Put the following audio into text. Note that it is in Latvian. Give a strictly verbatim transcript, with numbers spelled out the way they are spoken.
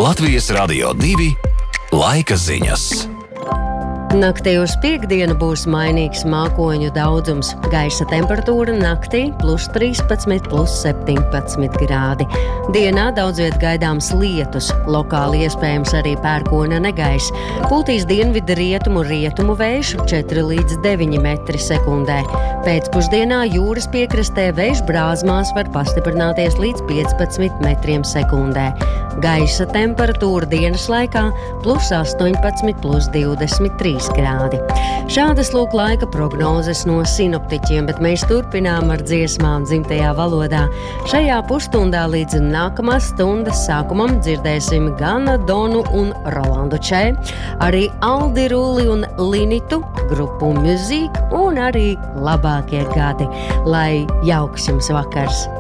Latvijas Radio divi laika ziņas. Naktī uz piektdienu būs mainīgs mākoņu daudzums. Gaisa temperatūra naktī plus trīspadsmit, plus septiņpadsmit grādi. Dienā daudz viet gaidāms lietus, lokāli iespējams arī pērkona negaiss. Pūtīs dienvidu rietumu rietumu vējš četri līdz deviņi metri sekundē. Pēcpusdienā jūras piekrastē vējš brāzmās var pastiprināties līdz piecpadsmit metriem sekundē. Gaisa temperatūra dienas laikā plus astoņpadsmit, plus divdesmit trīs grādi. Šādas lūk laika prognozes no sinoptiķiem, bet mēs turpinām ar dziesmām dzimtajā valodā. Šajā pusstundā līdz nākamās stundas sākumam dzirdēsim gan Donu un Rolandu Če, arī Aldi Ruli un Linitu, grupu Music un arī labākie gadi. Lai jauks jums vakars!